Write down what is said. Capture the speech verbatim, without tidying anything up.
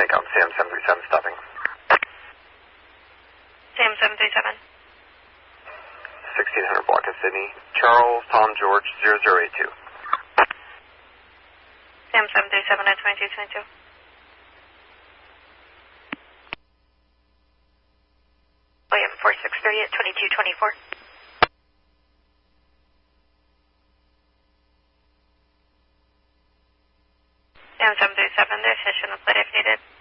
takeout, Sam seven three seven stopping. Sam seven three seven. sixteen hundred block of Sydney. Charles, Tom, George, zero zero eight two. Sam seven three seven at twenty-two twenty-two. William four six three at twenty-two twenty-four. Sam seven three seven, there's Fish in the plate if needed.